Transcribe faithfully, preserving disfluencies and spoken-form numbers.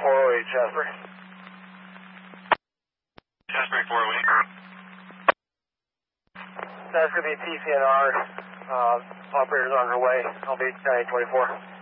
four oh eight, Jasper. Jasper four oh eight. That's going to be T C N R. Uh, operators on her way. I'll be nine eight twenty-four.